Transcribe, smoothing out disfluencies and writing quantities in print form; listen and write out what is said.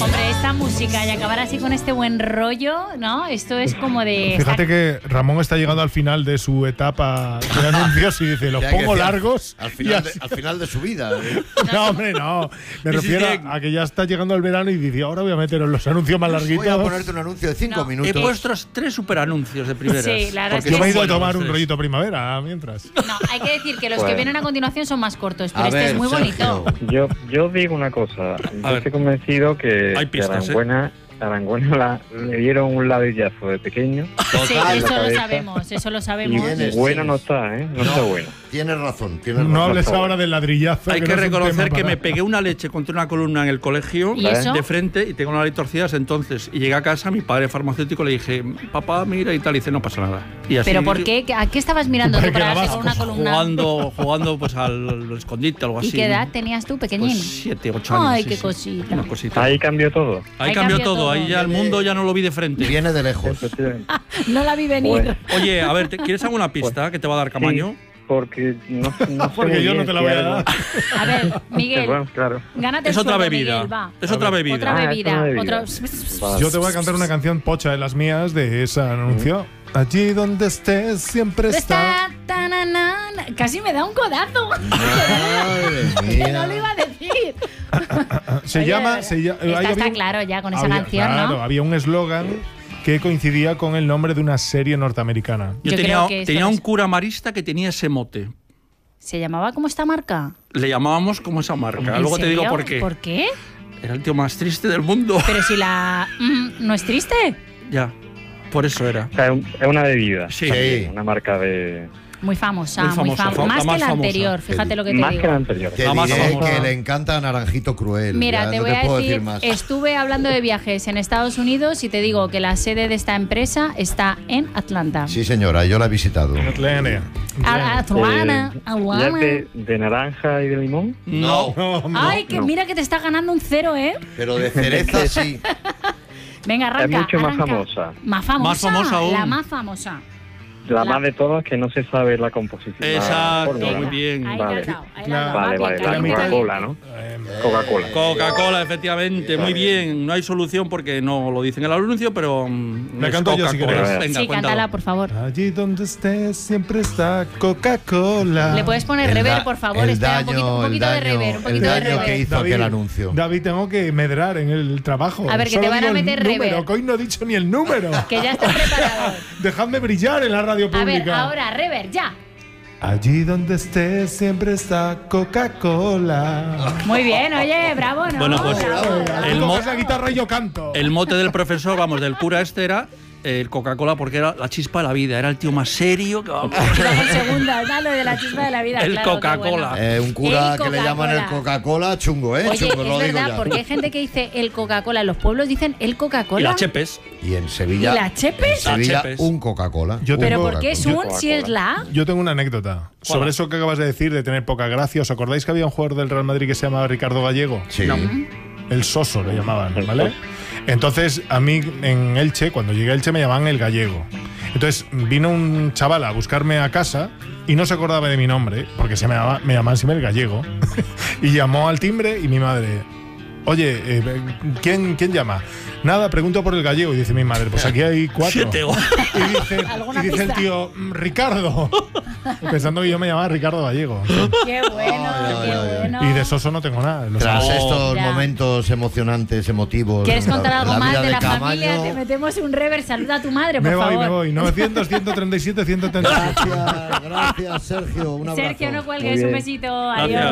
Hombre, esta música y acabar así con este buen rollo, ¿no? Esto es como de... Fíjate que Ramón está llegando al final de su etapa de anuncios y dice, los pongo largos. Al final de su vida. No, hombre, no. Me refiero a que ya está llegando el verano y dice, ahora voy a meteros los anuncios más larguitos. Voy a ponerte un anuncio de 5 minutos. He puesto 3 superanuncios de primeras. Sí, la verdad es que yo me he ido a tomar un rollito primavera mientras. No, hay que decir que los que vienen a continuación son más cortos, pero este es muy Sergio. bonito. Yo digo una cosa. Yo estoy convencido que Arangüena le dieron un ladillazo de pequeño. Sí, eso lo sabemos. Bueno no está, ¿eh? No está bueno. Tienes razón. No hables ahora del ladrillazo. Hay que reconocer que me pegué una leche contra una columna en el colegio de frente y tengo una nariz torcida entonces. Y llegué a casa, mi padre farmacéutico, le dije, papá, mira y tal, y dice, no pasa nada. Y así, ¿pero por qué? ¿A qué estabas mirando tú para darte con una columna? Jugando pues al escondite, algo así. ¿Y qué edad tenías tú, pequeñín? Pues 7, 8 años. Ay, qué cosita. Una cosita. Ahí cambió todo. Ahí cambió todo. Ahí ya el mundo ya no lo vi de frente. Viene de lejos. No la vi venir. Bueno. Oye, a ver, ¿quieres alguna pista que te va a dar Camaño? Sí, porque no sé porque yo no te la voy a dar. A ver, Miguel, bueno, claro. gánate es el otra sueldo, bebida. Miguel, va. Es otra bebida. Otra bebida. Vale. Yo te voy a cantar una canción pocha de las mías de ese anuncio. Allí donde estés siempre está. Casi me da un codazo. Que no lo iba a decir. Está claro ya con esa canción, claro, ¿no? había un eslogan que coincidía con el nombre de una serie norteamericana. Yo tenía un cura marista que tenía ese mote. ¿Se llamaba como esta marca? Le llamábamos como esa marca. Luego te digo por qué. ¿Por qué? Era el tío más triste del mundo. Pero si la... ¿no es triste? Ya, por eso era. O sea, es una bebida. Sí. Una marca de... Muy famosa. Más más que la famosa. anterior, fíjate lo que te Más digo. que la anterior. Te diré que le encanta Naranjito Cruel. Mira, ya te no voy a puedo decir, más. estuve hablando de viajes en Estados Unidos y te digo que la sede de esta empresa está en Atlanta. Sí, señora, yo la he visitado. Atlanta. ¿Ya de naranja y de limón? No. Ay, que mira que te está ganando un 0, ¿eh? Pero de cereza sí. Venga, arranca. Es mucho más arranca. famosa. Más famosa. Más famosa aún. La más famosa. La más de todas que no se sabe la composición. Exacto, fórmula, muy ¿no? bien. Ahí Vale. la has dado, ahí la has Claro. dado. Vale, Va vale, bien, la Carlita. Coca-Cola, ¿no? Coca-Cola. Coca-Cola, efectivamente. Muy bien. No hay solución porque no lo dicen en el anuncio, pero La canto yo si Coca-Cola. quieres. Venga, Sí, cuéntalo. cántala, por favor. Allí donde estés siempre está Coca-Cola. Le puedes poner rever, por favor. Espera, un poquito de rever. Un poquito de el daño que rever. hizo aquel anuncio. David, tengo que medrar en el trabajo. A ver, que Solo te van a digo el meter número, rever. que hoy no he dicho ni el número. Que ya está preparado. Dejadme brillar en la radio A ver, pública. ahora, rever, ya. Allí donde estés siempre está Coca-Cola. Muy bien, oye, bravo, ¿no? Bueno, pues, Bravo. el Tú mo- coges la guitarra y yo canto. El mote del profesor, vamos, del cura este era el Coca-Cola porque era la chispa de la vida. Era el tío más serio que vamos. En segunda, ¿no? Lo de la chispa de la vida. El claro, qué Coca-Cola. bueno. Un cura El que le llaman el Coca-Cola, chungo, ¿eh? Oye, Chungo, lo es digo verdad, ya. porque hay gente que dice el Coca-Cola. En los pueblos dicen el Y Coca-Cola. la Chepes. Y en Sevilla. ¿Y la Chepes? En Sevilla, La Chepes. un Coca-Cola. Yo ¿Pero tengo- por qué es un si es la A? Yo tengo una anécdota sobre eso que acabas de decir de tener poca gracia. ¿Os acordáis que había un jugador del Real Madrid que se llamaba Ricardo Gallego? Sí. El Soso le llamaban, ¿vale? Entonces, a mí en Elche, cuando llegué a Elche, me llamaban el Gallego. Entonces, vino un chaval a buscarme a casa y no se acordaba de mi nombre, porque me llamaban siempre el Gallego. Y llamó al timbre y mi madre, oye, ¿quién llama? Nada, pregunto por el Gallego. Y dice mi madre, pues aquí hay 4. 7. Y dice el tío, Ricardo. Pensando que yo me llamaba Ricardo Gallego. Qué bueno, qué bueno. Y de Soso no tengo nada. lo Tras sabes. estos Ya. momentos emocionantes, emotivos. ¿Quieres contar algo más vida de la Camaño, familia? Te metemos un rever. Saluda a tu madre, por Me favor. voy. 900, 137, 130. Gracias, Sergio. Un abrazo. Sergio, no Muy cuelgues. Un bien. besito. Gracias. Adiós.